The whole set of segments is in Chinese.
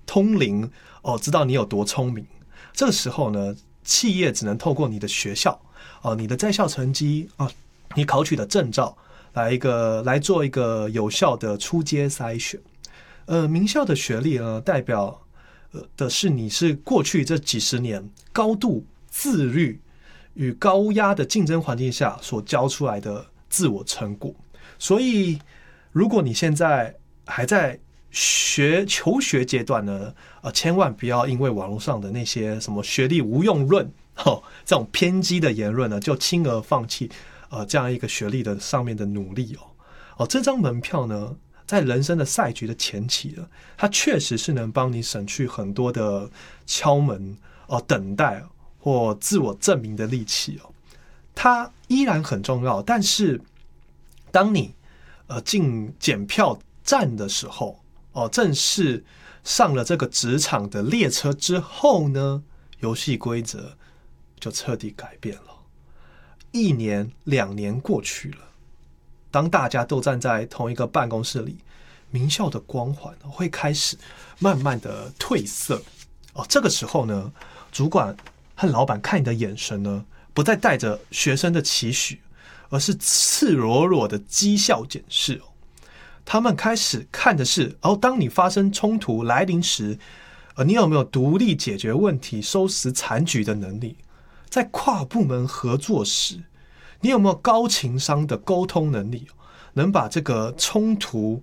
通灵知道你有多聪明。这个时候呢，企业只能透过你的学校你的在校成绩你考取的证照来做一个有效的初阶筛选。名校的学历呢，代表的是你是过去这几十年高度自律与高压的竞争环境下所教出来的自我成果。所以如果你现在还在求学阶段呢，千万不要因为网络上的那些什么学历无用论这种偏激的言论呢，就轻而放弃这样一个学历的上面的努力这张门票呢，在人生的赛局的前期了，它确实是能帮你省去很多的敲门等待或自我证明的力气它依然很重要。但是当你进检票站的时候正式上了这个职场的列车之后呢，游戏规则就彻底改变了。1年2年过去了，当大家都站在同一个办公室里，名校的光环会开始慢慢的褪色这个时候呢，主管和老板看你的眼神呢，不再带着学生的期许，而是赤裸裸的绩效检视他们开始看的是当你发生冲突来临时，你有没有独立解决问题、收拾残局的能力？在跨部门合作时，你有没有高情商的沟通能力，能把这个冲突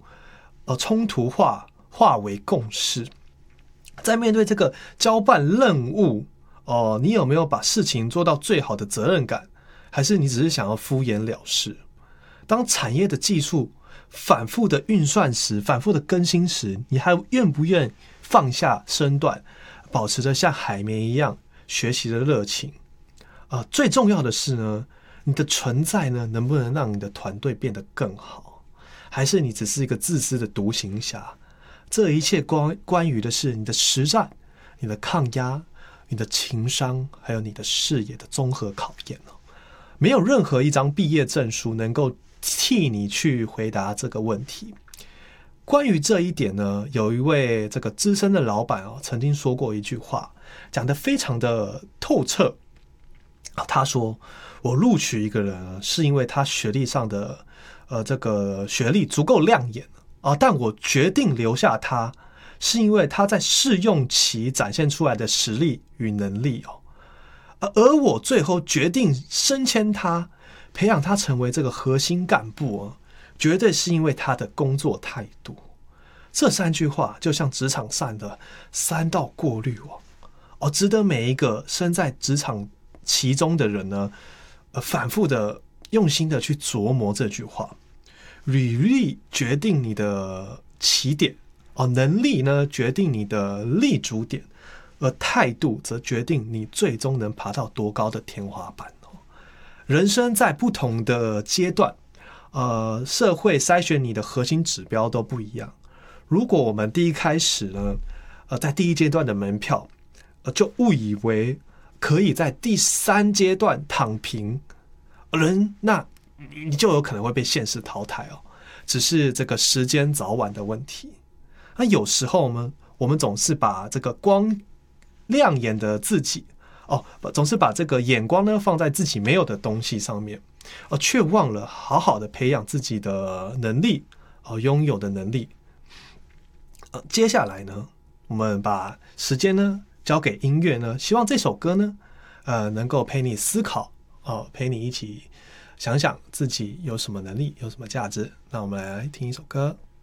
化为共识？在面对这个交办任务你有没有把事情做到最好的责任感，还是你只是想要敷衍了事？当产业的技术反复的运算时，反复的更新时，你还愿不愿放下身段，保持着像海绵一样学习的热情？最重要的是呢，你的存在呢，能不能让你的团队变得更好？还是你只是一个自私的独行侠？这一切关于的是你的实战、你的抗压、你的情商，还有你的视野的综合考验没有任何一张毕业证书能够替你去回答这个问题。关于这一点呢，有一位这个资深的老板曾经说过一句话，讲得非常的透彻他说，我录取一个人是因为他学历上的这个学历足够亮眼但我决定留下他是因为他在试用期展现出来的实力与能力而我最后决定升迁他，培养他成为这个核心干部绝对是因为他的工作态度。这3句话就像职场上的3道过滤网值得每一个身在职场其中的人呢反复的用心的去琢磨这句话。履历决定你的起点能力呢决定你的立足点，而态度则决定你最终能爬到多高的天花板人生在不同的阶段社会筛选你的核心指标都不一样。如果我们第一开始呢在第一阶段的门票就误以为可以在第3阶段躺平那你就有可能会被现实淘汰只是这个时间早晚的问题。那有时候呢，我们总是把这个光亮眼的自己总是把这个眼光呢放在自己没有的东西上面却忘了好好的培养自己的能力拥有的能力。接下来呢，我们把时间呢交给音乐呢，希望这首歌呢能够陪你思考陪你一起想想自己有什么能力，有什么价值。那我们来听一首歌。